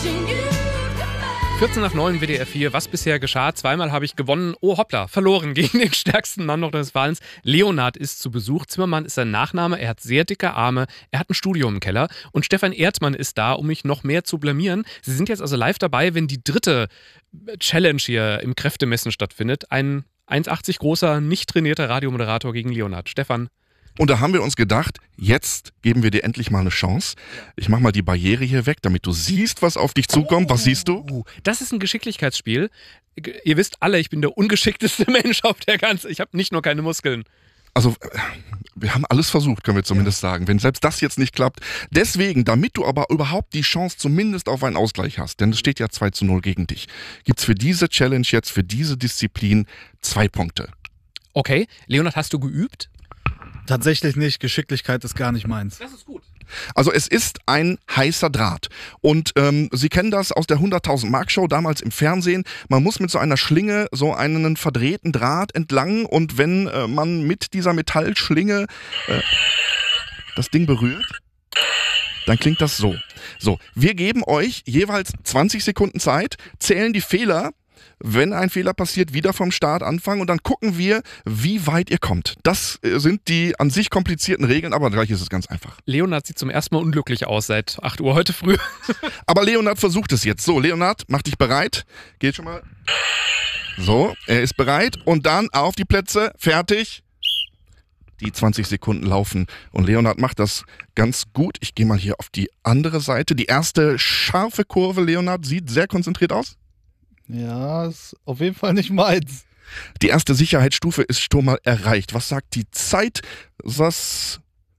14 nach 9 WDR 4. Was bisher geschah? Zweimal habe ich gewonnen. Oh hoppla, verloren gegen den stärksten Mann Nordrhein-Westfalens. Leonhard ist zu Besuch. Zimmermann ist sein Nachname. Er hat sehr dicke Arme. Er hat ein Studio im Keller. Und Stefan Erdmann ist da, um mich noch mehr zu blamieren. Sie sind jetzt also live dabei, wenn die dritte Challenge hier im Kräftemessen stattfindet. Ein 1,80 großer, nicht trainierter Radiomoderator gegen Leonhard. Stefan. Und da haben wir uns gedacht, jetzt geben wir dir endlich mal eine Chance. Ich mach mal die Barriere hier weg, damit du siehst, was auf dich zukommt. Was siehst du? Das ist ein Geschicklichkeitsspiel. Ihr wisst alle, ich bin der ungeschickteste Mensch auf der ganzen. Ich habe nicht nur keine Muskeln. Also, wir haben alles versucht, können wir zumindest sagen. Wenn selbst das jetzt nicht klappt. Deswegen, damit du aber überhaupt die Chance zumindest auf einen Ausgleich hast, denn es steht ja 2:0 gegen dich, gibt's für diese Challenge jetzt, für diese Disziplin 2 Punkte. Okay, Leonhard, hast du geübt? Tatsächlich nicht. Geschicklichkeit ist gar nicht meins. Das ist gut. Also es ist ein heißer Draht. Und Sie kennen das aus der 100.000 Mark Show, damals im Fernsehen. Man muss mit so einer Schlinge so einen verdrehten Draht entlang und wenn man mit dieser Metallschlinge das Ding berührt, dann klingt das so. So, wir geben euch jeweils 20 Sekunden Zeit, zählen die Fehler. Wenn ein Fehler passiert, wieder vom Start anfangen und dann gucken wir, wie weit ihr kommt. Das sind die an sich komplizierten Regeln, aber gleich ist es ganz einfach. Leonhard sieht zum ersten Mal unglücklich aus seit 8 Uhr heute früh. Aber Leonhard versucht es jetzt. So, Leonhard, mach dich bereit. Geht schon mal. So, er ist bereit und dann auf die Plätze, fertig. Die 20 Sekunden laufen und Leonhard macht das ganz gut. Ich gehe mal hier auf die andere Seite. Die erste scharfe Kurve, Leonhard, sieht sehr konzentriert aus. Ja, ist auf jeden Fall nicht meins. Die erste Sicherheitsstufe ist schon mal erreicht. Was sagt die Zeit? Das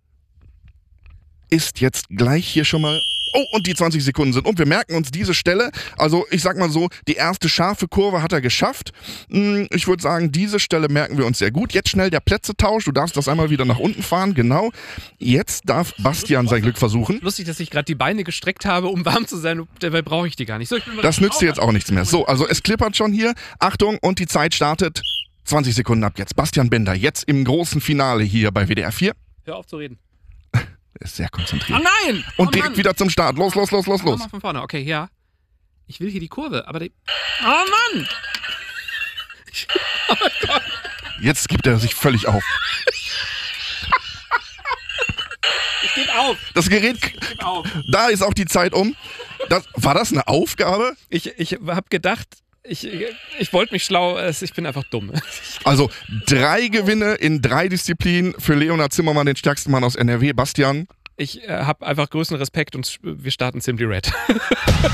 ist jetzt gleich hier schon mal... Oh, und die 20 Sekunden sind um. Wir merken uns diese Stelle. Also ich sag mal so, die erste scharfe Kurve hat er geschafft. Ich würde sagen, diese Stelle merken wir uns sehr gut. Jetzt schnell der Plätzetausch. Du darfst das einmal wieder nach unten fahren. Genau. Jetzt darf Bastian sein Glück versuchen. Lustig, dass ich gerade die Beine gestreckt habe, um warm zu sein. Dabei brauche ich die gar nicht. So, das nützt dir jetzt auch nichts mehr. So, also es klippert schon hier. Achtung, und die Zeit startet. 20 Sekunden ab jetzt. Bastian Bender, jetzt im großen Finale hier bei WDR 4. Hör auf zu reden. Er ist sehr konzentriert. Oh nein! Und direkt wieder zum Start. Los. Mal von vorne. Okay, ja. Ich will hier die Kurve, aber die... Oh Mann! Oh Gott. Jetzt gibt er sich völlig auf. Ich gebe auf. Das Gerät... auf. Da ist auch die Zeit um. War das eine Aufgabe? Ich habe gedacht... Ich wollte mich schlau, ich bin einfach dumm. Also 3 Gewinne in 3 Disziplinen für Leonhard Zimmermann, den stärksten Mann aus NRW. Bastian? Ich habe einfach größten Respekt und wir starten Simply Red.